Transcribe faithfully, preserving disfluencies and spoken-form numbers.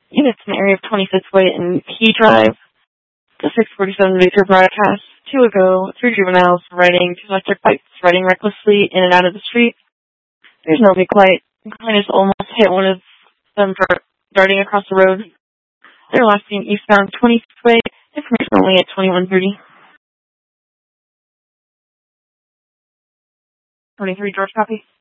Units in the area of twenty-fifth Way and Key Drive. The six forty-seven Victor broadcast two ago, three juveniles riding two electric bikes, riding recklessly in and out of the street. There's no big light. I just almost hit one of them for darting across the road. They're last seen eastbound twenty-fifth Way. Information only at twenty-one thirty. twenty-three, George, copy.